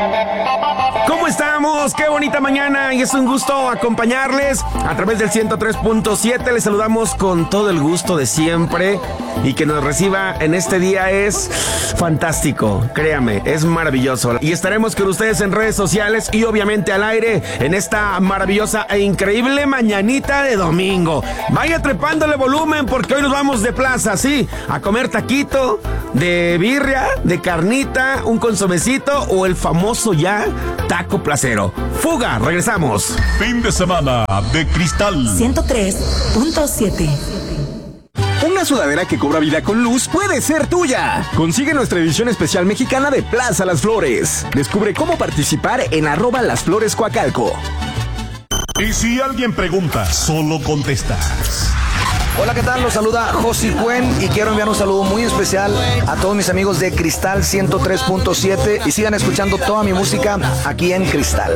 ¿Cómo estamos? ¡Qué bonita mañana! Y es un gusto acompañarles a través del 103.7. Les saludamos con todo el gusto de siempre. Y que nos reciba en este día es fantástico. Créame, es maravilloso. Y estaremos con ustedes en redes sociales y obviamente al aire en esta maravillosa e increíble mañanita de domingo. Vaya trepándole volumen porque hoy nos vamos de plaza, ¿sí? A comer taquito, de birria, de carnita, un consomecito o el famoso ya taco placero. Fuga, regresamos. Fin de semana de Cristal 103.7. Una sudadera que cobra vida con luz puede ser tuya. Consigue nuestra edición especial mexicana de Plaza Las Flores. Descubre cómo participar en @LasFloresCoacalco. Y si alguien pregunta, solo contestas. Hola, ¿qué tal? Los saluda Josi Cuen y quiero enviar un saludo muy especial a todos mis amigos de Cristal 103.7 y sigan escuchando toda mi música aquí en Cristal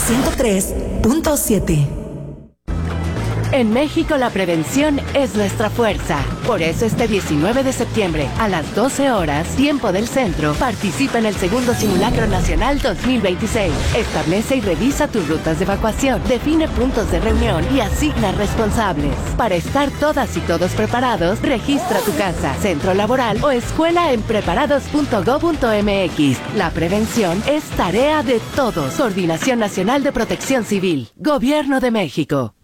103.7. En México la prevención es nuestra fuerza. Por eso este 19 de septiembre a las 12 horas, tiempo del centro, participa en el segundo Simulacro Nacional 2026. Establece y revisa tus rutas de evacuación, define puntos de reunión y asigna responsables. Para estar todas y todos preparados, registra tu casa, centro laboral o escuela en preparados.go.mx. La prevención es tarea de todos. Coordinación Nacional de Protección Civil. Gobierno de México.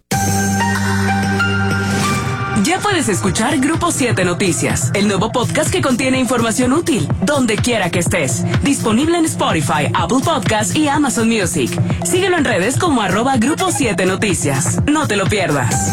Ya puedes escuchar Grupo 7 Noticias, el nuevo podcast que contiene información útil, donde quiera que estés. Disponible en Spotify, Apple Podcasts y Amazon Music. Síguelo en redes como @Grupo 7 Noticias. No te lo pierdas.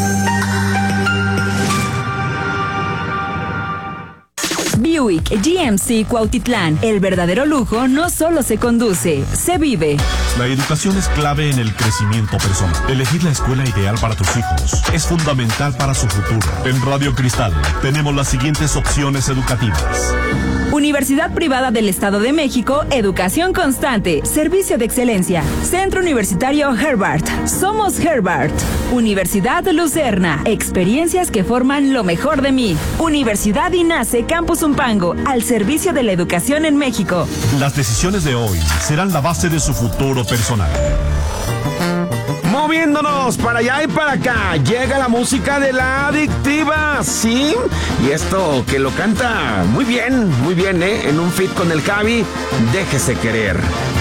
Buick GMC Cuautitlán. El verdadero lujo no solo se conduce, se vive. La educación es clave en el crecimiento personal. Elegir la escuela ideal para tus hijos es fundamental para su futuro. En Radio Cristal tenemos las siguientes opciones educativas. Universidad Privada del Estado de México, educación constante, servicio de excelencia. Centro Universitario Herbart, somos Herbart. Universidad Lucerna, experiencias que forman lo mejor de mí. Universidad INACE Campus Zumpango, al servicio de la educación en México. Las decisiones de hoy serán la base de su futuro personal. Moviéndonos para allá y para acá, llega la música de La Adictiva, ¿sí? Y esto que lo canta muy bien, en un feat con el Javi, Déjese Querer.